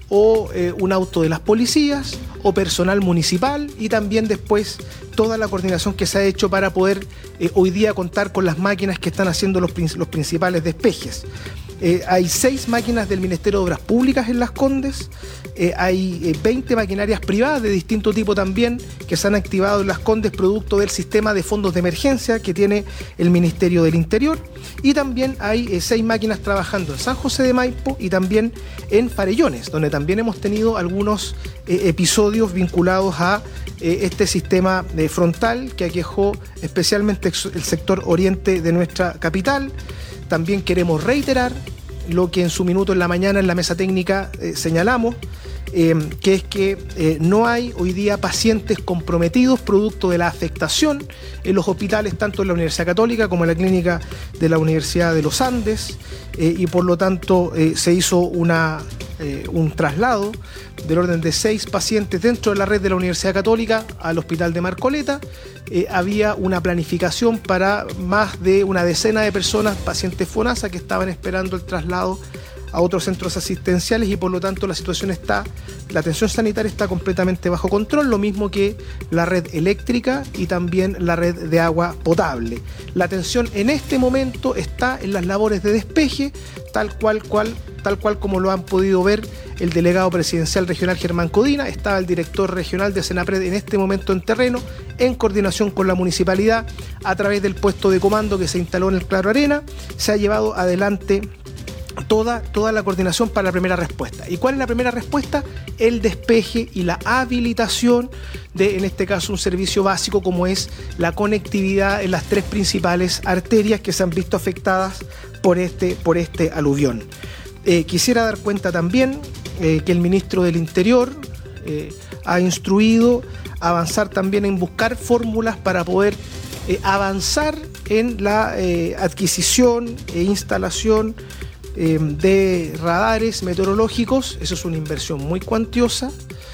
o eh, un auto de las policías o personal municipal, y también después toda la coordinación que se ha hecho para poder eh, hoy día contar con las máquinas que están haciendo los, los principales despejes. Eh, hay seis máquinas del Ministerio de Obras Públicas en Las Condes, eh, hay eh, veinte maquinarias privadas de distinto tipo también que se han activado en Las Condes producto del sistema de fondos de emergencia que tiene el Ministerio del Interior, y también hay eh, seis máquinas trabajando en San José de Maipo y también en Farellones, donde también hemos tenido algunos eh, episodios vinculados a eh, este sistema eh, frontal que aquejó especialmente el sector oriente de nuestra capital. También queremos reiterar lo que en su minuto en la mañana en la mesa técnica eh, señalamos, eh, que es que eh, no hay hoy día pacientes comprometidos producto de la afectación en los hospitales, tanto en la Universidad Católica como en la clínica de la Universidad de los Andes, eh, y por lo tanto eh, se hizo una, eh, un traslado del orden de seis pacientes dentro de la red de la Universidad Católica al Hospital de Marcoleta. Eh, había una planificación para más de una decena de personas, pacientes FONASA, que estaban esperando el traslado a otros centros asistenciales, y por lo tanto la situación está, la atención sanitaria está completamente bajo control, lo mismo que la red eléctrica y también la red de agua potable. La atención en este momento está en las labores de despeje, tal cual, cual, tal cual como lo han podido ver el delegado presidencial regional Germán Codina. Estaba el director regional de Senapred en este momento en terreno, en coordinación con la municipalidad, a través del puesto de comando que se instaló en el Claro Arena. Se ha llevado adelante Toda, toda la coordinación para la primera respuesta. ¿Y cuál es la primera respuesta? El despeje y la habilitación de, en este caso, un servicio básico como es la conectividad en las tres principales arterias que se han visto afectadas por este, por este aluvión. Eh, quisiera dar cuenta también eh, que el ministro del Interior eh, ha instruido avanzar también en buscar fórmulas para poder eh, avanzar en la eh, adquisición e instalación Eh, de radares meteorológicos. Eso es una inversión muy cuantiosa,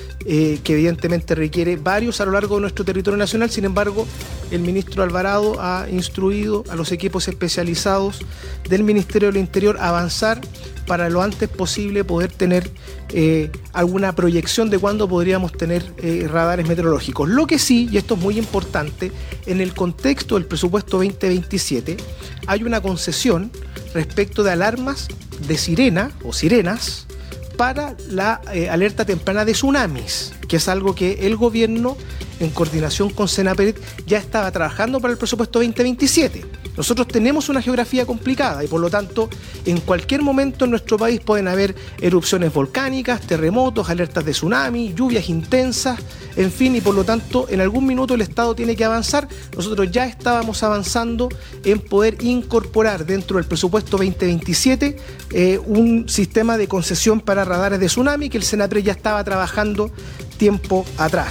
eh, que evidentemente requiere varios a lo largo de nuestro territorio nacional. Sin embargo, el ministro Alvarado ha instruido a los equipos especializados del Ministerio del Interior a avanzar para lo antes posible poder tener eh, alguna proyección de cuándo podríamos tener eh, radares meteorológicos. Lo que sí, y esto es muy importante, en el contexto del presupuesto veinte veintisiete hay una concesión respecto de alarmas de sirena o sirenas para la eh, alerta temprana de tsunamis, que es algo que el gobierno, en coordinación con Senapred, ya estaba trabajando para el presupuesto veinte veintisiete. Nosotros tenemos una geografía complicada y por lo tanto en cualquier momento en nuestro país pueden haber erupciones volcánicas, terremotos, alertas de tsunami, lluvias intensas, en fin, y por lo tanto en algún minuto el Estado tiene que avanzar. Nosotros ya estábamos avanzando en poder incorporar dentro del presupuesto veinte veintisiete eh, un sistema de concesión para radares de tsunami que el Senapred ya estaba trabajando tiempo atrás.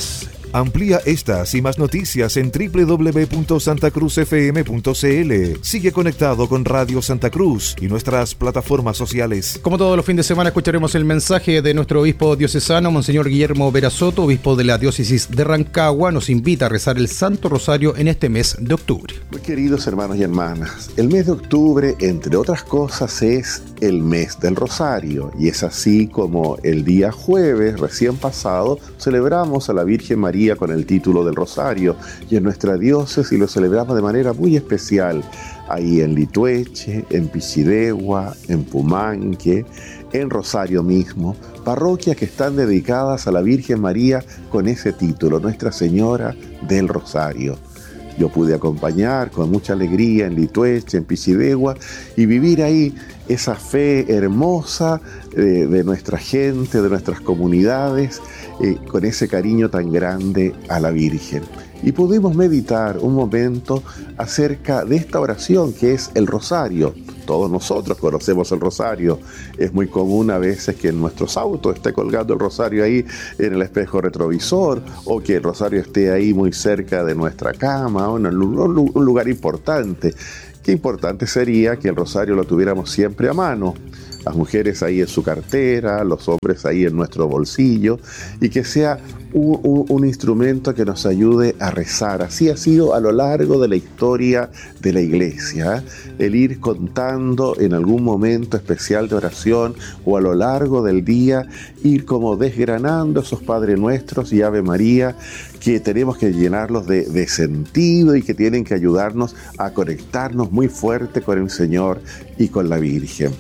Amplía estas y más noticias en doble u doble u doble u punto santa cruz f m punto c l. Sigue conectado con Radio Santa Cruz y nuestras plataformas sociales. Como todos los fines de semana, escucharemos el mensaje de nuestro obispo diocesano, Monseñor Guillermo Verazoto, obispo de la diócesis de Rancagua. Nos invita a rezar el Santo Rosario en este mes de octubre. Muy queridos hermanos y hermanas, el mes de octubre, entre otras cosas, es el mes del Rosario, y es así como el día jueves recién pasado celebramos a la Virgen María con el título del Rosario, y en nuestra diócesis lo celebramos de manera muy especial, ahí en Litueche, en Pichidegua, en Pumanque, en Rosario mismo, parroquias que están dedicadas a la Virgen María con ese título, Nuestra Señora del Rosario. Yo pude acompañar con mucha alegría en Litueche, en Pichidegua, y vivir ahí esa fe hermosa eh, de nuestra gente, de nuestras comunidades, eh, con ese cariño tan grande a la Virgen. Y pudimos meditar un momento acerca de esta oración que es el Rosario. Todos nosotros conocemos el Rosario. Es muy común a veces que en nuestros autos esté colgando el Rosario ahí en el espejo retrovisor, o que el Rosario esté ahí muy cerca de nuestra cama, o en un lugar importante. Qué importante sería que el Rosario lo tuviéramos siempre a mano. Las mujeres ahí en su cartera, los hombres ahí en nuestro bolsillo, y que sea un, un, un instrumento que nos ayude a rezar. Así ha sido a lo largo de la historia de la Iglesia, ¿eh? El ir contando en algún momento especial de oración, o a lo largo del día ir como desgranando esos Padre Nuestros y Ave María, que tenemos que llenarlos de, de sentido, y que tienen que ayudarnos a conectarnos muy fuerte con el Señor y con la Virgen.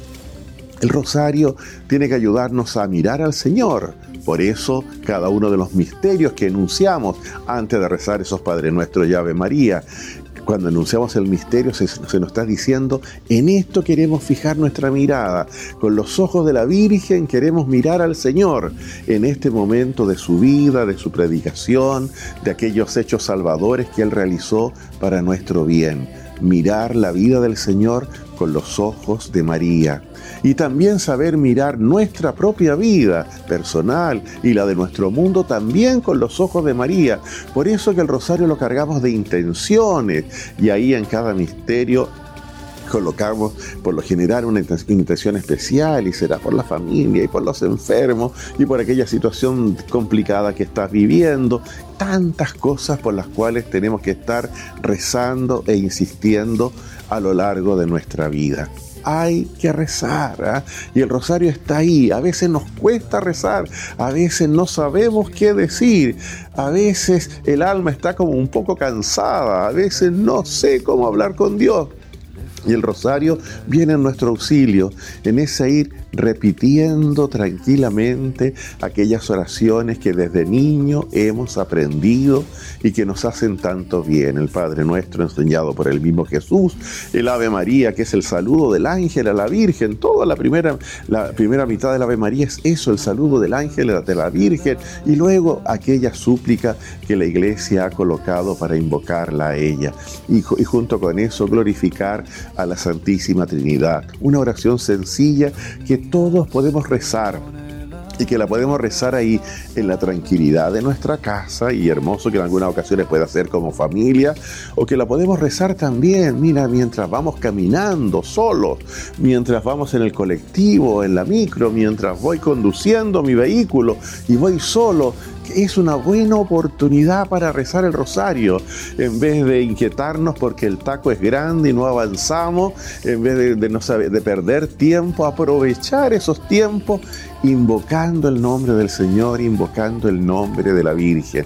El Rosario tiene que ayudarnos a mirar al Señor. Por eso, cada uno de los misterios que enunciamos antes de rezar esos Padre Nuestro y Ave María, cuando enunciamos el misterio se, se nos está diciendo, en esto queremos fijar nuestra mirada. Con los ojos de la Virgen queremos mirar al Señor en este momento de su vida, de su predicación, de aquellos hechos salvadores que Él realizó para nuestro bien. Mirar la vida del Señor con los ojos de María. Y también saber mirar nuestra propia vida personal y la de nuestro mundo también con los ojos de María. Por eso que el Rosario lo cargamos de intenciones, y ahí en cada misterio colocamos por lo general una intención especial, y será por la familia y por los enfermos y por aquella situación complicada que estás viviendo. Tantas cosas por las cuales tenemos que estar rezando e insistiendo a lo largo de nuestra vida. Hay que rezar, ¿eh? Y el Rosario está ahí. A veces nos cuesta rezar, a veces no sabemos qué decir, a veces el alma está como un poco cansada, a veces no sé cómo hablar con Dios. Y el Rosario viene en nuestro auxilio, en ese ir repitiendo tranquilamente aquellas oraciones que desde niño hemos aprendido y que nos hacen tanto bien. El Padre Nuestro enseñado por el mismo Jesús, el Ave María, que es el saludo del ángel a la Virgen. Toda la primera, la primera mitad del Ave María es eso, el saludo del ángel de la Virgen, y luego aquella súplica que la Iglesia ha colocado para invocarla a ella, y, y junto con eso glorificar a la Santísima Trinidad. Una oración sencilla que todos podemos rezar, y que la podemos rezar ahí en la tranquilidad de nuestra casa, y hermoso que en algunas ocasiones pueda ser como familia, o que la podemos rezar también, mira, mientras vamos caminando solos, mientras vamos en el colectivo, en la micro, mientras voy conduciendo mi vehículo y voy solo. Es una buena oportunidad para rezar el Rosario, en vez de inquietarnos porque el taco es grande y no avanzamos, en vez de, de, no saber, de perder tiempo, aprovechar esos tiempos invocando el nombre del Señor, invocando el nombre de la Virgen.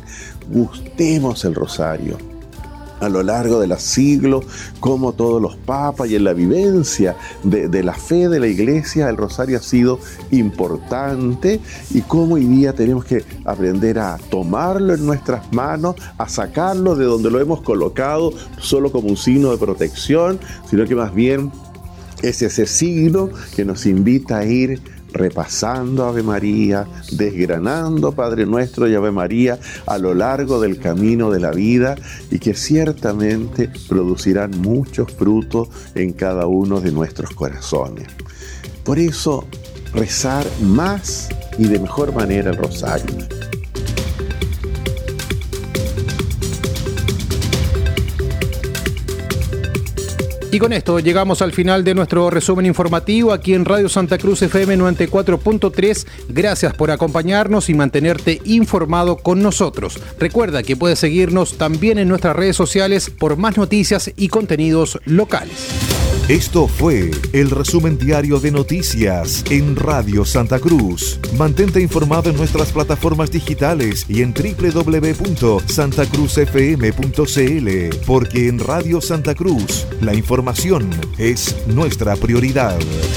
Gustemos el Rosario. A lo largo de los siglos, como todos los papas y en la vivencia de, de la fe de la Iglesia, el Rosario ha sido importante, y como hoy día tenemos que aprender a tomarlo en nuestras manos, a sacarlo de donde lo hemos colocado solo como un signo de protección, sino que más bien es ese signo que nos invita a ir repasando Ave María, desgranando Padre Nuestro y Ave María a lo largo del camino de la vida, y que ciertamente producirán muchos frutos en cada uno de nuestros corazones. Por eso, rezar más y de mejor manera el Rosario. Y con esto llegamos al final de nuestro resumen informativo aquí en Radio Santa Cruz F M noventa y cuatro punto tres. Gracias por acompañarnos y mantenerte informado con nosotros. Recuerda que puedes seguirnos también en nuestras redes sociales por más noticias y contenidos locales. Esto fue el resumen diario de noticias en Radio Santa Cruz. Mantente informado en nuestras plataformas digitales y en doble u doble u doble u punto santa cruz f m punto c l, porque en Radio Santa Cruz la información es nuestra prioridad.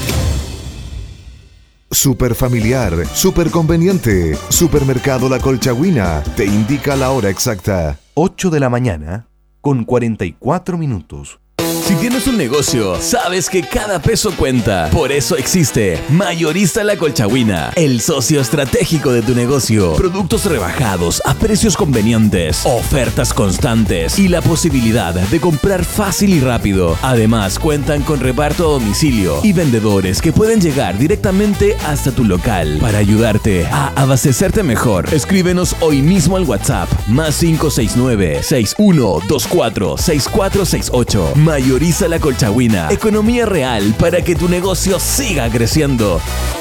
Super familiar, super conveniente. Supermercado La Colchagüina te indica la hora exacta. ocho de la mañana con cuarenta y cuatro minutos. Si tienes un negocio, sabes que cada peso cuenta. Por eso existe Mayorista La Colchagüina, el socio estratégico de tu negocio. Productos rebajados a precios convenientes, ofertas constantes y la posibilidad de comprar fácil y rápido. Además, cuentan con reparto a domicilio y vendedores que pueden llegar directamente hasta tu local para ayudarte a abastecerte mejor. Escríbenos hoy mismo al WhatsApp más cinco seis nueve, seis uno dos cuatro, seis cuatro seis ocho. Mayorista La Colchagüina, economía real para que tu negocio siga creciendo.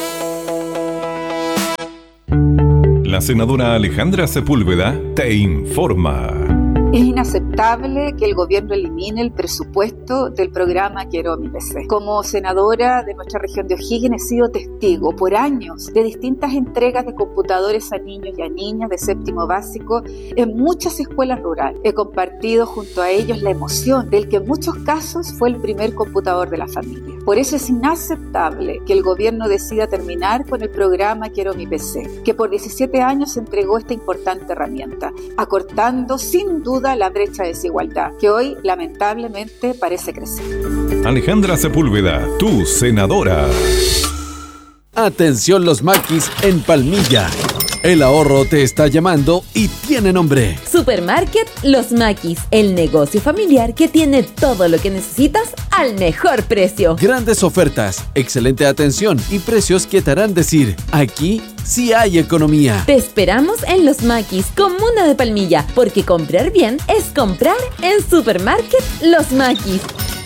La senadora Alejandra Sepúlveda te informa. Es inaceptable que el gobierno elimine el presupuesto del programa Quiero mi P C. Como senadora de nuestra región de O'Higgins he sido testigo por años de distintas entregas de computadores a niños y a niñas de séptimo básico en muchas escuelas rurales. He compartido junto a ellos la emoción del que en muchos casos fue el primer computador de la familia. Por eso es inaceptable que el gobierno decida terminar con el programa Quiero mi P C, que por diecisiete años entregó esta importante herramienta, acortando sin duda la brecha de desigualdad, que hoy lamentablemente parece crecer. Alejandra Sepúlveda, tu senadora. Atención los maquis en Palmilla. El ahorro te está llamando y tiene nombre. Supermarket Los Maquis, el negocio familiar que tiene todo lo que necesitas al mejor precio. Grandes ofertas, excelente atención y precios que te harán decir, aquí sí hay economía. Te esperamos en Los Maquis, comuna de Palmilla, porque comprar bien es comprar en Supermarket Los Maquis.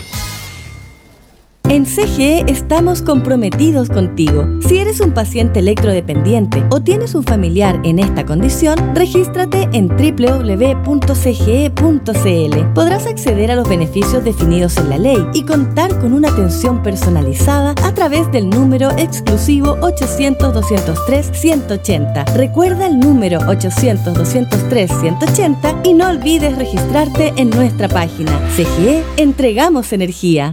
En C G E estamos comprometidos contigo. Si eres un paciente electrodependiente o tienes un familiar en esta condición, regístrate en doble u doble u doble u punto c g e punto c l. Podrás acceder a los beneficios definidos en la ley y contar con una atención personalizada a través del número exclusivo ochocientos, doscientos tres, ciento ochenta. Recuerda el número ochocientos, doscientos tres, ciento ochenta y no olvides registrarte en nuestra página. C G E, entregamos energía.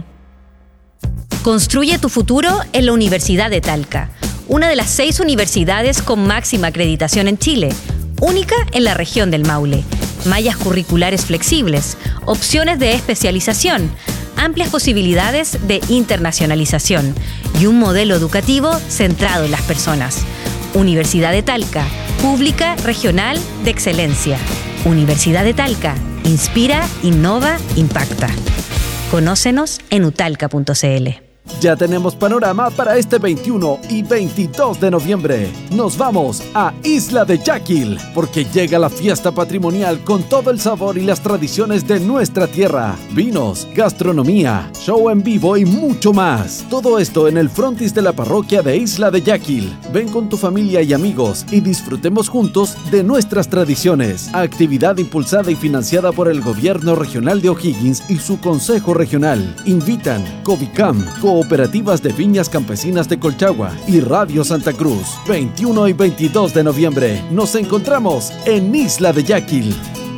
Construye tu futuro en la Universidad de Talca, una de las seis universidades con máxima acreditación en Chile, única en la región del Maule. Mallas curriculares flexibles, opciones de especialización, amplias posibilidades de internacionalización y un modelo educativo centrado en las personas. Universidad de Talca, pública, regional, de excelencia. Universidad de Talca, inspira, innova, impacta. Conócenos en utalca punto c l. Ya tenemos panorama para este veintiuno y veintidós de noviembre. Nos vamos a Isla de Yaquil, porque llega la fiesta patrimonial con todo el sabor y las tradiciones de nuestra tierra. Vinos, gastronomía, show en vivo y mucho más. Todo esto en el frontis de la parroquia de Isla de Yaquil. Ven con tu familia y amigos y disfrutemos juntos de nuestras tradiciones. Actividad impulsada y financiada por el Gobierno Regional de O'Higgins y su Consejo Regional. Invitan Covicam, Cooperativas de Viñas Campesinas de Colchagua y Radio Santa Cruz. veintiuno y veintidós de noviembre. Nos encontramos en Isla de Yaquil.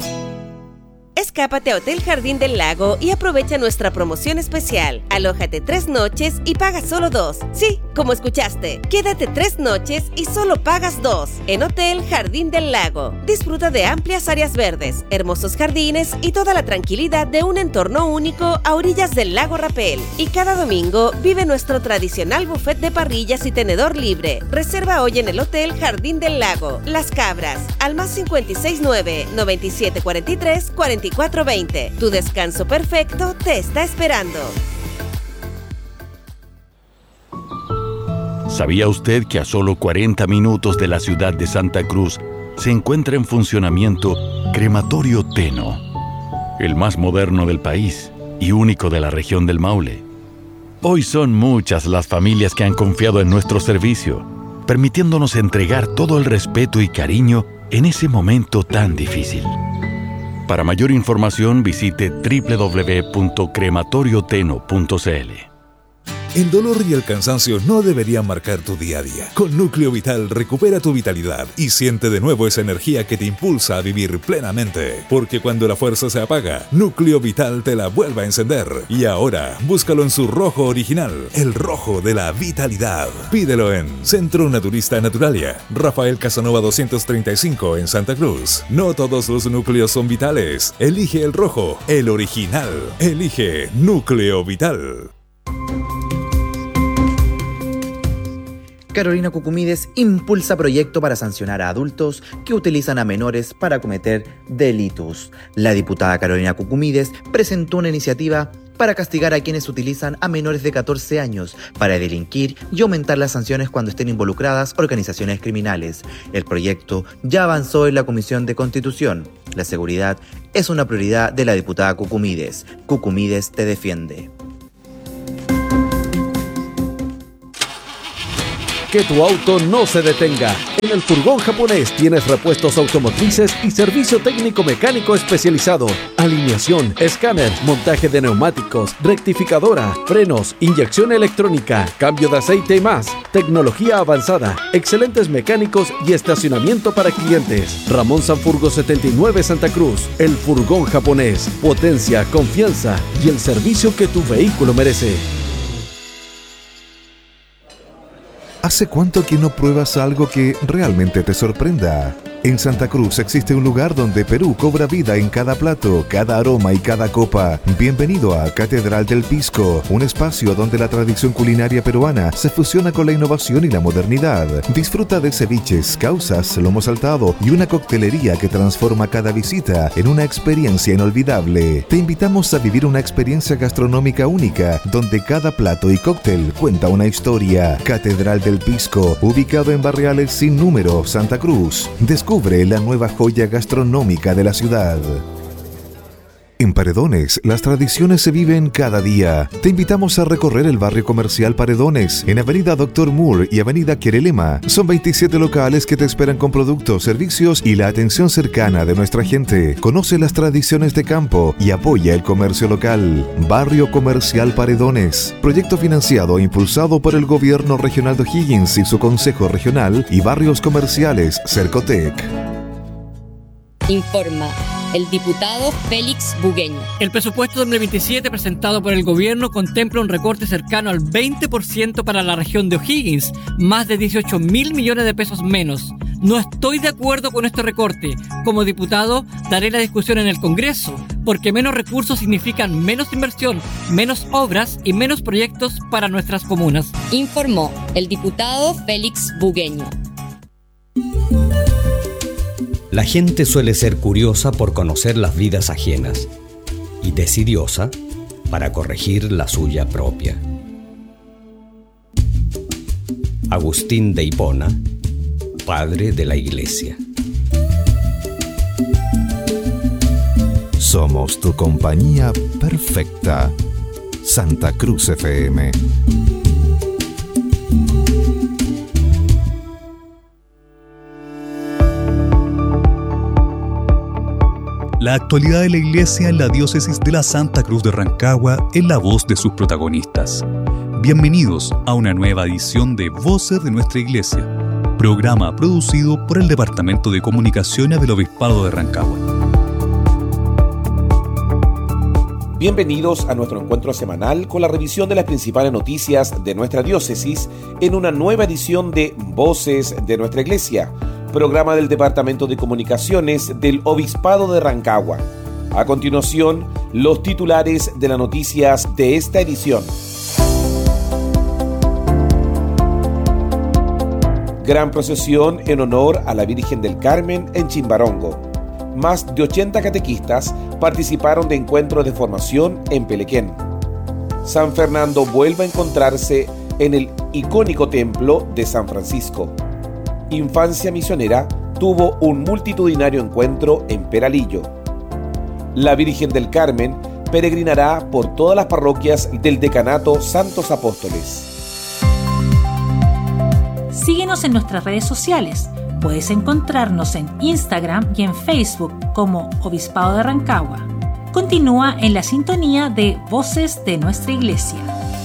Escápate a Hotel Jardín del Lago y aprovecha nuestra promoción especial. Alójate tres noches y pagas solo dos. Sí, como escuchaste, quédate tres noches y solo pagas dos. En Hotel Jardín del Lago. Disfruta de amplias áreas verdes, hermosos jardines y toda la tranquilidad de un entorno único a orillas del lago Rapel. Y cada domingo vive nuestro tradicional buffet de parrillas y tenedor libre. Reserva hoy en el Hotel Jardín del Lago, Las Cabras, al más cinco seis nueve, nueve siete cuatro tres, cuatro cuatro veinte. Tu descanso perfecto te está esperando. ¿Sabía usted que a solo cuarenta minutos de la ciudad de Santa Cruz se encuentra en funcionamiento Crematorio Teno, el más moderno del país, y único de la región del Maule. Hoy son muchas las familias que han confiado en nuestro servicio, permitiéndonos entregar todo el respeto y cariño en ese momento tan difícil. Para mayor información visite doble u doble u doble u punto crematorioteno punto c l. El dolor y el cansancio no deberían marcar tu día a día. Con Núcleo Vital recupera tu vitalidad y siente de nuevo esa energía que te impulsa a vivir plenamente. Porque cuando la fuerza se apaga, Núcleo Vital te la vuelve a encender. Y ahora, búscalo en su rojo original, el rojo de la vitalidad. Pídelo en Centro Naturista Naturalia, Rafael Casanova doscientos treinta y cinco en Santa Cruz. No todos los núcleos son vitales. Elige el rojo, el original. Elige Núcleo Vital. Carolina Cucumides impulsa proyecto para sancionar a adultos que utilizan a menores para cometer delitos. La diputada Carolina Cucumides presentó una iniciativa para castigar a quienes utilizan a menores de catorce años para delinquir y aumentar las sanciones cuando estén involucradas organizaciones criminales. El proyecto ya avanzó en la Comisión de Constitución. La seguridad es una prioridad de la diputada Cucumides. Cucumides te defiende. Que tu auto no se detenga. En el Furgón Japonés tienes repuestos automotrices y servicio técnico mecánico especializado. Alineación, escáner, montaje de neumáticos, rectificadora, frenos, inyección electrónica, cambio de aceite y más. Tecnología avanzada, excelentes mecánicos y estacionamiento para clientes. Ramón Sanfurgo setenta y nueve Santa Cruz. El Furgón Japonés. Potencia, confianza y el servicio que tu vehículo merece. ¿Hace cuánto que no pruebas algo que realmente te sorprenda? En Santa Cruz existe un lugar donde Perú cobra vida en cada plato, cada aroma y cada copa. Bienvenido a Catedral del Pisco, un espacio donde la tradición culinaria peruana se fusiona con la innovación y la modernidad. Disfruta de ceviches, causas, lomo saltado y una coctelería que transforma cada visita en una experiencia inolvidable. Te invitamos a vivir una experiencia gastronómica única, donde cada plato y cóctel cuenta una historia. Catedral del Pisco, ubicado en Barriales sin número, Santa Cruz. Descubre la nueva joya gastronómica de la ciudad. En Paredones, las tradiciones se viven cada día. Te invitamos a recorrer el barrio comercial Paredones, en Avenida Doctor Moore y Avenida Querelema. Son veintisiete locales que te esperan con productos, servicios y la atención cercana de nuestra gente. Conoce las tradiciones de campo y apoya el comercio local. Barrio Comercial Paredones. Proyecto financiado e impulsado por el Gobierno Regional de O'Higgins y su Consejo Regional y Barrios Comerciales Cercotec. Informa el diputado Félix Bugueño. El presupuesto dos mil veintisiete presentado por el gobierno contempla un recorte cercano al veinte por ciento para la región de O'Higgins, más de dieciocho mil millones de pesos menos. No estoy de acuerdo con este recorte. Como diputado, daré la discusión en el Congreso, porque menos recursos significan menos inversión, menos obras y menos proyectos para nuestras comunas. Informó el diputado Félix Bugueño. La gente suele ser curiosa por conocer las vidas ajenas y decidiosa para corregir la suya propia. Agustín de Hipona, padre de la Iglesia. Somos tu compañía perfecta. Santa Cruz F M. La actualidad de la Iglesia en la diócesis de la Santa Cruz de Rancagua en la voz de sus protagonistas. Bienvenidos a una nueva edición de Voces de Nuestra Iglesia, programa producido por el Departamento de Comunicaciones del Obispado de Rancagua. Bienvenidos a nuestro encuentro semanal con la revisión de las principales noticias de nuestra diócesis en una nueva edición de Voces de Nuestra Iglesia, programa del Departamento de Comunicaciones del Obispado de Rancagua. A continuación, los titulares de las noticias de esta edición. Gran procesión en honor a la Virgen del Carmen en Chimbarongo. Más de ochenta catequistas participaron de encuentros de formación en Pelequén. San Fernando vuelve a encontrarse en el icónico templo de San Francisco. Infancia Misionera tuvo un multitudinario encuentro en Peralillo. La Virgen del Carmen peregrinará por todas las parroquias del Decanato Santos Apóstoles. Síguenos en nuestras redes sociales. Puedes encontrarnos en Instagram y en Facebook como Obispado de Rancagua. Continúa en la sintonía de Voces de Nuestra Iglesia.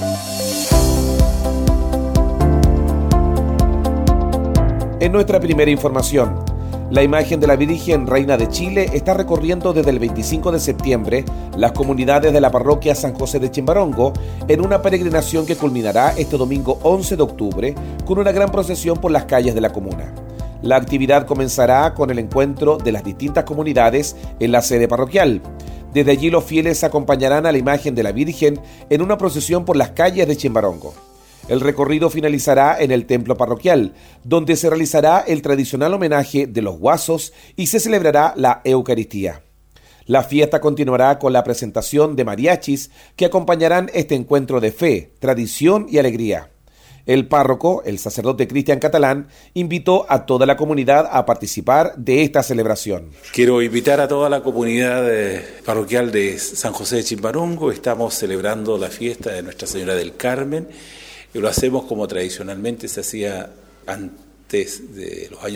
En nuestra primera información, la imagen de la Virgen Reina de Chile está recorriendo desde el veinticinco de septiembre las comunidades de la parroquia San José de Chimbarongo en una peregrinación que culminará este domingo once de octubre con una gran procesión por las calles de la comuna. La actividad comenzará con el encuentro de las distintas comunidades en la sede parroquial. Desde allí los fieles acompañarán a la imagen de la Virgen en una procesión por las calles de Chimbarongo. El recorrido finalizará en el templo parroquial, donde se realizará el tradicional homenaje de los guasos y se celebrará la Eucaristía. La fiesta continuará con la presentación de mariachis que acompañarán este encuentro de fe, tradición y alegría. El párroco, el sacerdote Cristian Catalán, invitó a toda la comunidad a participar de esta celebración. Quiero invitar a toda la comunidad parroquial de San José de Chimbarongo. Estamos celebrando la fiesta de Nuestra Señora del Carmen y lo hacemos como tradicionalmente se hacía antes de los años